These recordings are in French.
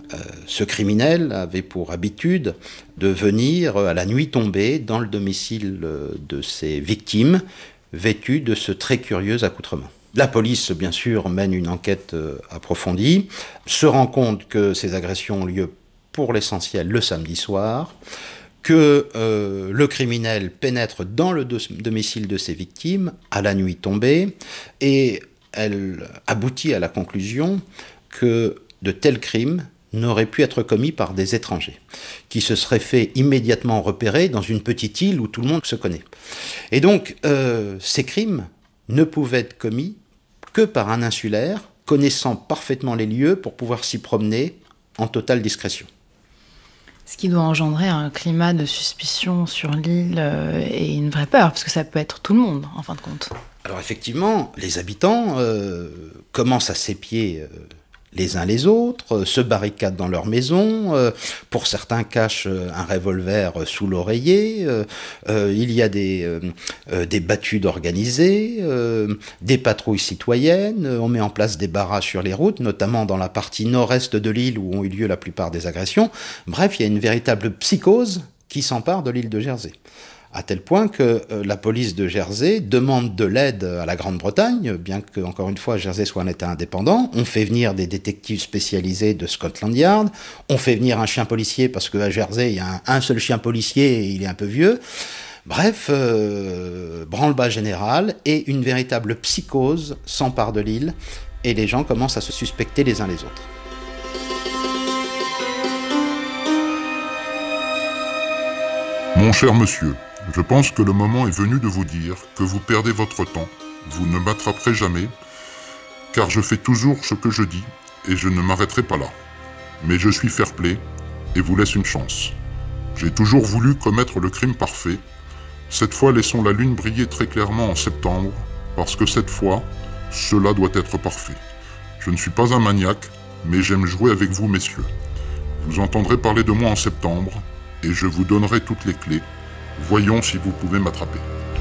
Ce criminel avait pour habitude de venir à la nuit tombée dans le domicile de ses victimes, vêtu de ce très curieux accoutrement. La police, bien sûr, mène une enquête approfondie, se rend compte que ces agressions ont lieu pour l'essentiel le samedi soir, que le criminel pénètre dans le domicile de ses victimes à la nuit tombée, et elle aboutit à la conclusion que de tels crimes n'auraient pu être commis par des étrangers, qui se seraient fait immédiatement repérer dans une petite île où tout le monde se connaît. Et donc, ces crimes ne pouvaient être commis que par un insulaire, connaissant parfaitement les lieux pour pouvoir s'y promener en totale discrétion. Ce qui doit engendrer un climat de suspicion sur l'île et une vraie peur, parce que ça peut être tout le monde, en fin de compte. Alors effectivement, les habitants commencent à s'épier les uns les autres, se barricadent dans leur maison, pour certains cachent un revolver sous l'oreiller, il y a des battues d'organisés, des patrouilles citoyennes, on met en place des barrages sur les routes, notamment dans la partie nord-est de l'île où ont eu lieu la plupart des agressions. Bref, il y a une véritable psychose qui s'empare de l'île de Jersey. À tel point que la police de Jersey demande de l'aide à la Grande-Bretagne, bien que, encore une fois, Jersey soit un État indépendant. On fait venir des détectives spécialisés de Scotland Yard, on fait venir un chien policier, parce qu'à Jersey, il y a un seul chien policier et il est un peu vieux. Bref, branle-bas général, et une véritable psychose s'empare de l'île, et les gens commencent à se suspecter les uns les autres. Mon cher monsieur, je pense que le moment est venu de vous dire que vous perdez votre temps, vous ne m'attraperez jamais, car je fais toujours ce que je dis et je ne m'arrêterai pas là. Mais je suis fair-play et vous laisse une chance. J'ai toujours voulu commettre le crime parfait. Cette fois, laissons la lune briller très clairement en septembre, parce que cette fois, cela doit être parfait. Je ne suis pas un maniaque, mais j'aime jouer avec vous, messieurs. Vous entendrez parler de moi en septembre, et je vous donnerai toutes les clés. Voyons si vous pouvez m'attraper.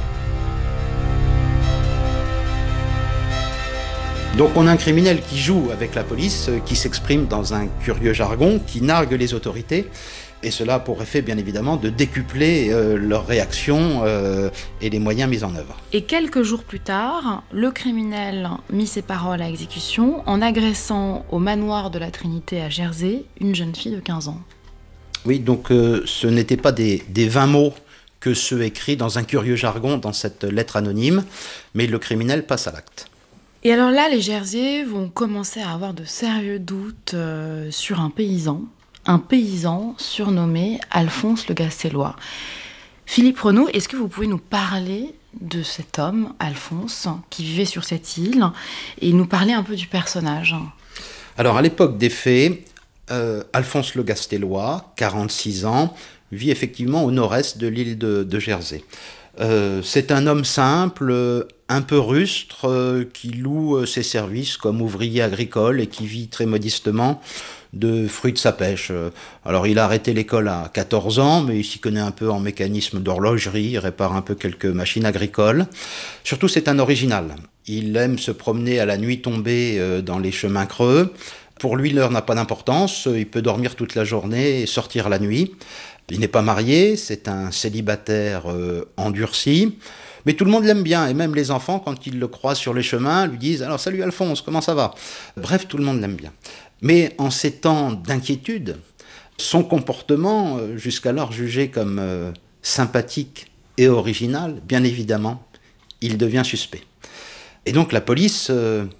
Donc on a un criminel qui joue avec la police, qui s'exprime dans un curieux jargon, qui nargue les autorités, et cela a pour effet bien évidemment de décupler leurs réactions et les moyens mis en œuvre. Et quelques jours plus tard, le criminel mit ses paroles à exécution en agressant au manoir de la Trinité à Jersey une jeune fille de 15 ans. Oui, donc ce n'étaient pas des 20 mots que ceux écrits dans un curieux jargon dans cette lettre anonyme, mais le criminel passe à l'acte. Et alors là, les Jersiais vont commencer à avoir de sérieux doutes sur un paysan surnommé Alphonse le Gastellois. Philippe Renaud, est-ce que vous pouvez nous parler de cet homme, Alphonse, qui vivait sur cette île, et nous parler un peu du personnage ? Alors à l'époque des faits, Alphonse le Gastellois, 46 ans, vit effectivement au nord-est de l'île de Jersey. C'est un homme simple, un peu rustre, qui loue ses services comme ouvrier agricole et qui vit très modestement de fruits de sa pêche. Alors il a arrêté l'école à 14 ans, mais il s'y connaît un peu en mécanisme d'horlogerie, il répare un peu quelques machines agricoles. Surtout c'est un original. Il aime se promener à la nuit tombée dans les chemins creux. Pour lui, l'heure n'a pas d'importance, il peut dormir toute la journée et sortir la nuit. Il n'est pas marié, c'est un célibataire endurci, mais tout le monde l'aime bien, et même les enfants, quand ils le croisent sur les chemins, lui disent « Alors salut Alphonse, comment ça va ?» Bref, tout le monde l'aime bien. Mais en ces temps d'inquiétude, son comportement, jusqu'alors jugé comme sympathique et original, bien évidemment, il devient suspect. Et donc la police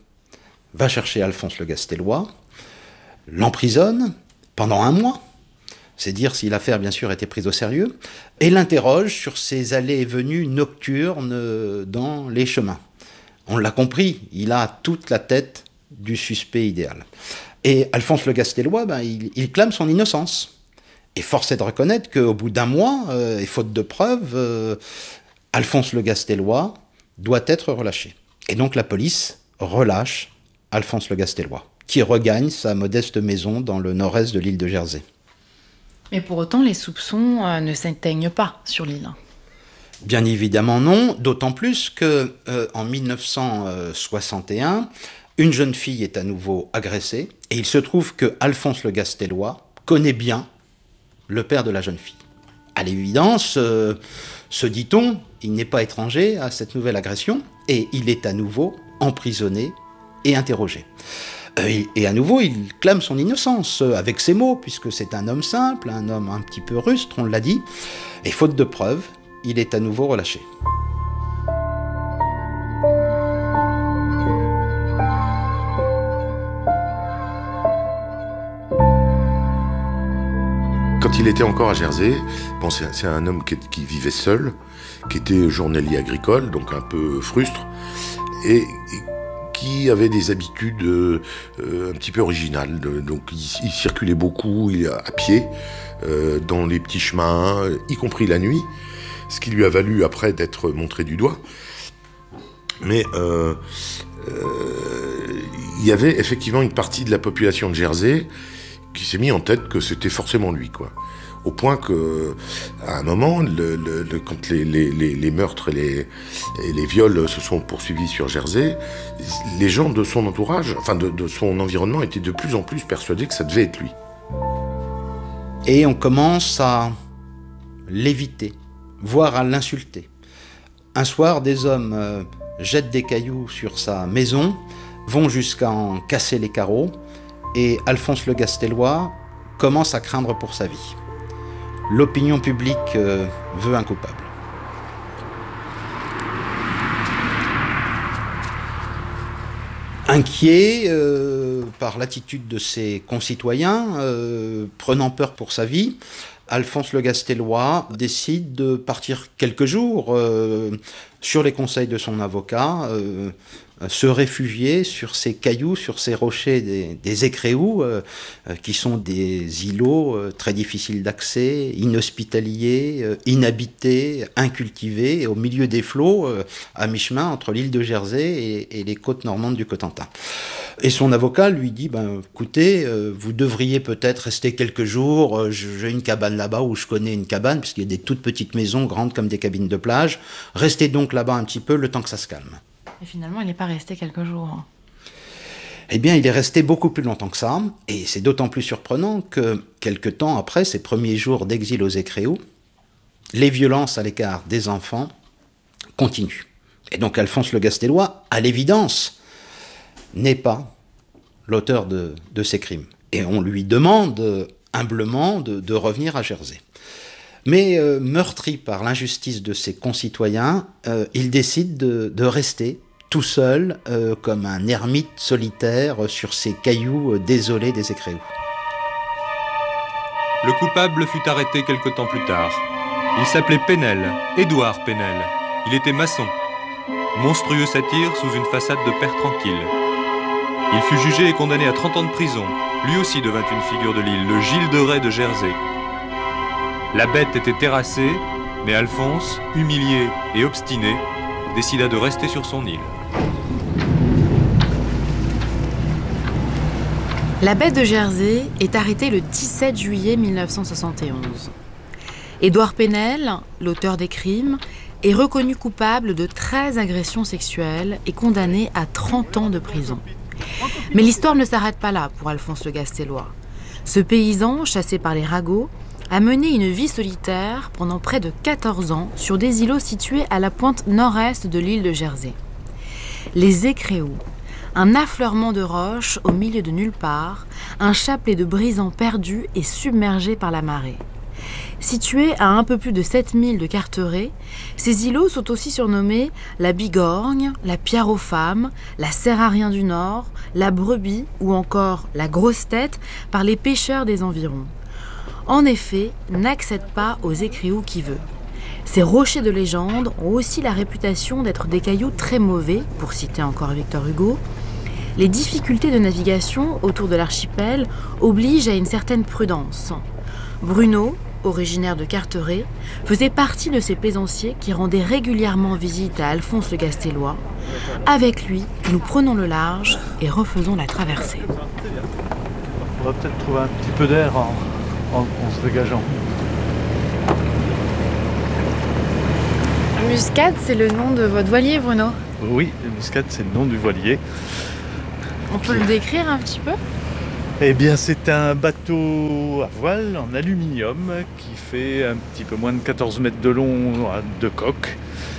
va chercher Alphonse le Gastellois, l'emprisonne pendant 1 mois, c'est dire si l'affaire bien sûr était prise au sérieux, et l'interroge sur ses allées et venues nocturnes dans les chemins. On l'a compris, il a toute la tête du suspect idéal. Et Alphonse le Gastellois, il clame son innocence. Et force est de reconnaître qu'au bout d'1 mois, et faute de preuves, Alphonse le Gastellois doit être relâché. Et donc la police relâche Alphonse le Gastellois, qui regagne sa modeste maison dans le nord-est de l'île de Jersey. Mais pour autant, les soupçons ne s'éteignent pas sur l'île. Bien évidemment non, d'autant plus qu'en 1961, une jeune fille est à nouveau agressée Et il se trouve que Alphonse le Gastellois connaît bien le père de la jeune fille. À l'évidence, se dit-on, il n'est pas étranger à cette nouvelle agression, et il est à nouveau emprisonné et interrogé. Et à nouveau, il clame son innocence avec ses mots, puisque c'est un homme simple, un homme un petit peu rustre, on l'a dit, et faute de preuves, il est à nouveau relâché. Quand il était encore à Jersey, bon, c'est un homme qui vivait seul, qui était journalier agricole, donc un peu frustre, et qui avait des habitudes un petit peu originales. Donc il circulait beaucoup à pied, dans les petits chemins, y compris la nuit, ce qui lui a valu après d'être montré du doigt. Mais il y avait effectivement une partie de la population de Jersey qui s'est mis en tête que c'était forcément lui, quoi. Au point que, à un moment, quand les meurtres et les viols se sont poursuivis sur Jersey, les gens de son entourage, enfin de son environnement, étaient de plus en plus persuadés que ça devait être lui. Et on commence à l'éviter, voire à l'insulter. Un soir, des hommes jettent des cailloux sur sa maison, vont jusqu'à en casser les carreaux, et Alphonse le Gastellois commence à craindre pour sa vie. L'opinion publique veut un coupable. Inquiet par l'attitude de ses concitoyens, prenant peur pour sa vie, Alphonse le Gastellois décide de partir quelques jours sur les conseils de son avocat, se réfugier sur ces cailloux, sur ces rochers des Écréous, qui sont des îlots très difficiles d'accès, inhospitaliers, inhabités, incultivés, au milieu des flots, à mi-chemin entre l'île de Jersey et les côtes normandes du Cotentin. Et son avocat lui dit, écoutez, vous devriez peut-être rester quelques jours, j'ai une cabane là-bas, où je connais une cabane, puisqu'il y a des toutes petites maisons, grandes comme des cabines de plage, restez donc là-bas un petit peu, le temps que ça se calme. Et finalement, il n'est pas resté quelques jours. Eh bien, il est resté beaucoup plus longtemps que ça, et c'est d'autant plus surprenant que, quelque temps après ses premiers jours d'exil aux Écréous, les violences à l'égard des enfants continuent. Et donc Alphonse le Gastellois, à l'évidence, n'est pas l'auteur de ces crimes. Et on lui demande humblement de revenir à Jersey. Mais meurtri par l'injustice de ses concitoyens, il décide de rester tout seul, comme un ermite solitaire sur ces cailloux désolés des Écréous. Le coupable fut arrêté quelque temps plus tard. Il s'appelait Penel, Édouard Penel. Il était maçon. Monstrueux satire sous une façade de père tranquille. Il fut jugé et condamné à 30 ans de prison. Lui aussi devint une figure de l'île, le Gilles de Rais de Jersey. La bête était terrassée, mais Alphonse, humilié et obstiné, décida de rester sur son île. La bête de Jersey est arrêtée le 17 juillet 1971. Édouard Penel, l'auteur des crimes, est reconnu coupable de 13 agressions sexuelles et condamné à 30 ans de prison. Mais l'histoire ne s'arrête pas là pour Alphonse le Gastellois. Ce paysan, chassé par les ragots, a mené une vie solitaire pendant près de 14 ans sur des îlots situés à la pointe nord-est de l'île de Jersey. Les Écréous, un affleurement de roches au milieu de nulle part, un chapelet de brisants perdus et submergés par la marée. Situés à un peu plus de 7000 de Carteret, ces îlots sont aussi surnommés la Bigorgne, la Pierre aux Femmes, la Serre à Rien du Nord, la Brebis ou encore la Grosse Tête par les pêcheurs des environs. En effet, n'accède pas aux Écréous qui veut. Ces rochers de légende ont aussi la réputation d'être des cailloux très mauvais, pour citer encore Victor Hugo. Les difficultés de navigation autour de l'archipel obligent à une certaine prudence. Bruno, originaire de Carteret, faisait partie de ces plaisanciers qui rendaient régulièrement visite à Alphonse le Gastellois. Avec lui, nous prenons le large et refaisons la traversée. On va peut-être trouver un petit peu d'air en se dégageant. Muscade, c'est le nom de votre voilier, Bruno? Oui, Muscade, c'est le nom du voilier. On peut le décrire un petit peu? Eh bien, c'est un bateau à voile en aluminium qui fait un petit peu moins de 14 mètres de long de coque,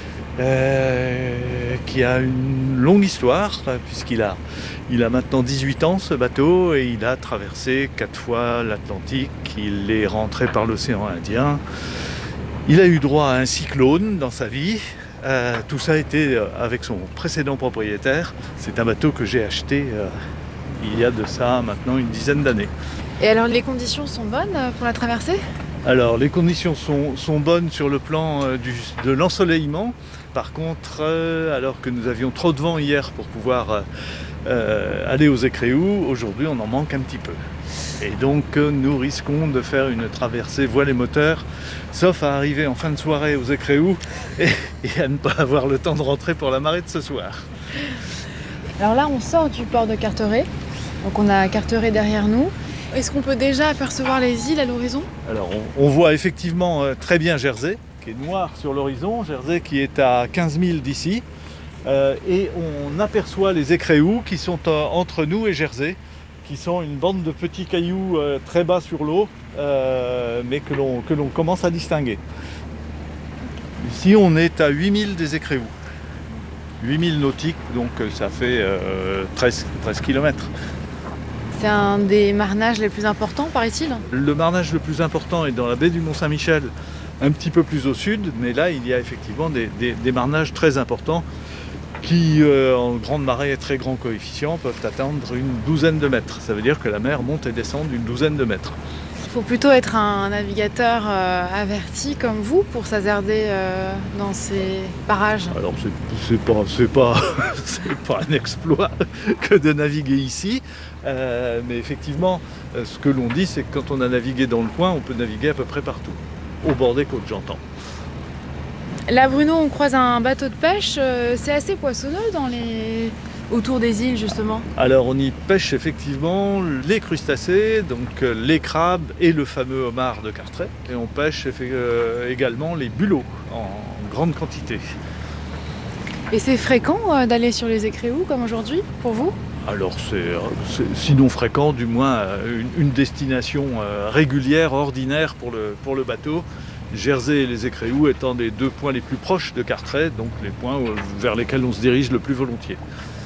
qui a une longue histoire puisqu'il a maintenant 18 ans ce bateau et il a traversé 4 fois l'Atlantique, il est rentré par l'océan Indien, il a eu droit à un cyclone dans sa vie. Tout ça a été avec son précédent propriétaire. C'est un bateau que j'ai acheté il y a de ça maintenant une dizaine d'années. Et alors les conditions sont bonnes pour la traversée ? Alors les conditions sont bonnes sur le plan de l'ensoleillement. Par contre, alors que nous avions trop de vent hier pour pouvoir aller aux Écréous, aujourd'hui on en manque un petit peu. Et donc nous risquons de faire une traversée voile et moteur, sauf à arriver en fin de soirée aux Écréous et à ne pas avoir le temps de rentrer pour la marée de ce soir. Alors là on sort du port de Carteret, donc on a Carteret derrière nous. Est-ce qu'on peut déjà apercevoir les îles à l'horizon ? Alors on voit effectivement très bien Jersey, qui est noir sur l'horizon, Jersey qui est à 15 000 d'ici, et on aperçoit les Écréous qui sont entre nous et Jersey, qui sont une bande de petits cailloux très bas sur l'eau, mais que l'on commence à distinguer. Ici on est à 8000 des Écréous, 8000 nautiques, donc ça fait 13 km. C'est un des marnages les plus importants, paraît-il ? Le marnage le plus important est dans la baie du Mont-Saint-Michel, un petit peu plus au sud, mais là il y a effectivement des marnages très importants qui, en grande marée et très grand coefficient, peuvent atteindre une douzaine de mètres. Ça veut dire que la mer monte et descend d'une douzaine de mètres. Il faut plutôt être un navigateur averti comme vous pour s'hasarder dans ces parages. Alors c'est pas un exploit que de naviguer ici, mais effectivement, ce que l'on dit, c'est que quand on a navigué dans le coin, on peut naviguer à peu près partout, au bord des côtes, j'entends. Là, Bruno, on croise un bateau de pêche. C'est assez poissonneux autour des îles, justement. Alors, on y pêche effectivement les crustacés, donc les crabes et le fameux homard de Carteret. Et on pêche également les bulots en grande quantité. Et c'est fréquent d'aller sur les Écréous comme aujourd'hui, pour vous ? Alors, c'est sinon fréquent, du moins une destination régulière, ordinaire pour le bateau. Jersey et les Écréous étant les deux points les plus proches de Carteret, donc les points vers lesquels on se dirige le plus volontiers.